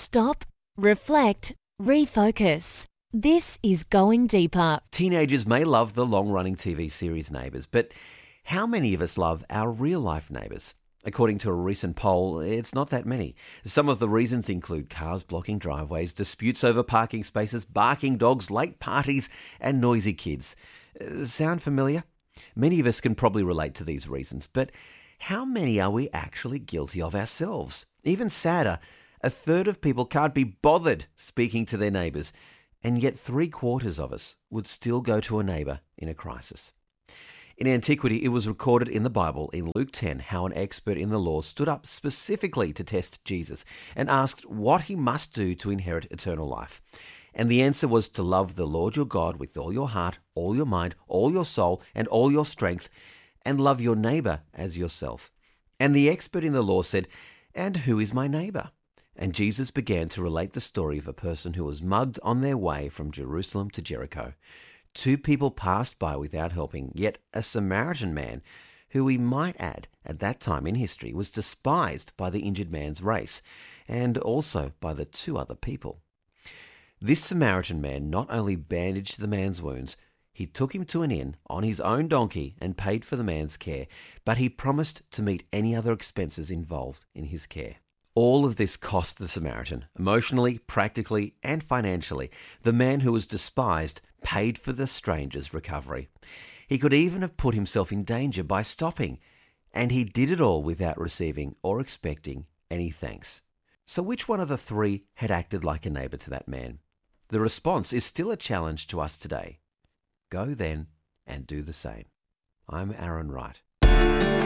Stop, reflect, refocus. This is Going Deeper. Teenagers may love the long-running TV series Neighbours, but how many of us love our real-life neighbours? According to a recent poll, it's not that many. Some of the reasons include cars blocking driveways, disputes over parking spaces, barking dogs, late parties, and noisy kids. Sound familiar? Many of us can probably relate to these reasons, but how many are we actually guilty of ourselves? Even sadder, a third of people can't be bothered speaking to their neighbours, and yet 3/4 of us would still go to a neighbour in a crisis. In antiquity, it was recorded in the Bible in Luke 10 how an expert in the law stood up specifically to test Jesus and asked what he must do to inherit eternal life. And the answer was to love the Lord your God with all your heart, all your mind, all your soul, and all your strength, and love your neighbour as yourself. And the expert in the law said, "And who is my neighbour?" And Jesus began to relate the story of a person who was mugged on their way from Jerusalem to Jericho. 2 people passed by without helping, yet a Samaritan man, who we might add at that time in history was despised by the injured man's race, and also by the 2 other people. This Samaritan man not only bandaged the man's wounds, he took him to an inn on his own donkey and paid for the man's care, but he promised to meet any other expenses involved in his care. All of this cost the Samaritan, emotionally, practically, and financially. The man who was despised paid for the stranger's recovery. He could even have put himself in danger by stopping, and he did it all without receiving or expecting any thanks. So which one of the 3 had acted like a neighbour to that man? The response is still a challenge to us today. Go then and do the same. I'm Aaron Wright.